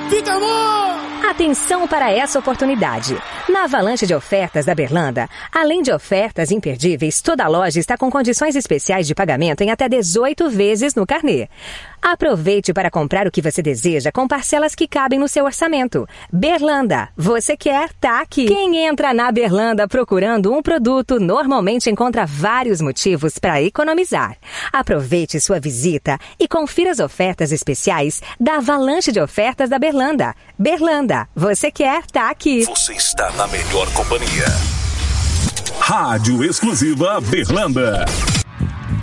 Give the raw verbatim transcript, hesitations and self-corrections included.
Fica bom! Atenção para essa oportunidade. Na avalanche de ofertas da Berlanda, além de ofertas imperdíveis, toda a loja está com condições especiais de pagamento em até dezoito vezes no carnê. Aproveite para comprar o que você deseja com parcelas que cabem no seu orçamento. Berlanda, você quer, tá aqui. Quem entra na Berlanda procurando um produto normalmente encontra vários motivos para economizar. Aproveite sua visita e confira as ofertas especiais da avalanche de ofertas da Berlanda. Berlanda, você quer, tá aqui. Você está na melhor companhia. Rádio Exclusiva Berlanda.